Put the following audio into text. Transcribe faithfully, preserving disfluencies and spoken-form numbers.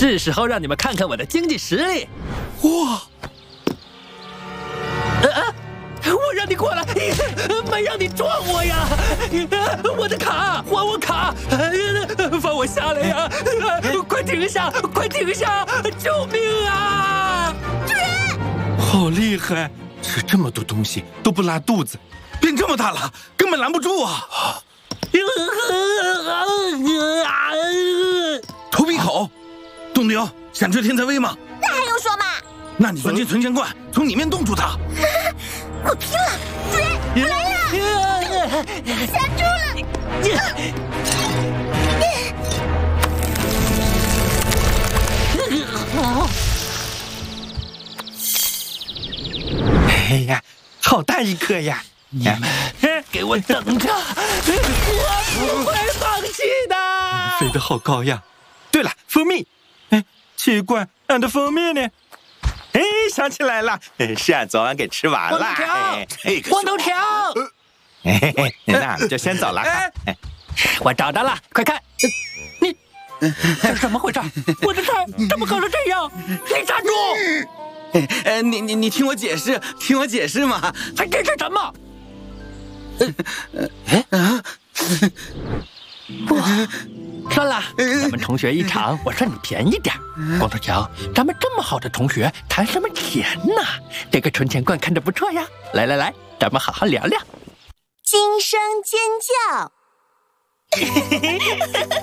是时候让你们看看我的经济实力。 哇！ 呃啊！我让你过来，没让你撞我呀！我的卡，还我卡！放我下来呀！快停下！快停下！救命啊！ 主人， 好厉害！吃这么多东西都不拉肚子，变这么大了，根本拦不住啊！投币口，洞牛想救天才威吗？ 那还用说吗？ 那你钻进存钱罐，从里面冻住他。 我拼了！主人，我来了！刹住了！ 哎呀，好大一颗呀！ 你们给我等着！我不会放弃的。 飞得好高呀！对了，蜂蜜。哎，奇怪，俺的蜂蜜呢？哎，想起来了，是俺昨晚给吃完了。 光头条， 哎， 光头条， 嘿嘿嘿，那俺们就先走了。哎， 我找到了，快看，你这怎么回事？我的菜怎么搞成这样？你站住！ 呃，你你你听我解释，听我解释嘛。 还这是什么？ 啊！ 不，算了，咱们同学一场，我算你便宜点。光头强，咱们这么好的同学，谈什么钱呢？这个存钱罐看着不错呀。来来来，咱们好好聊聊。 惊声尖叫。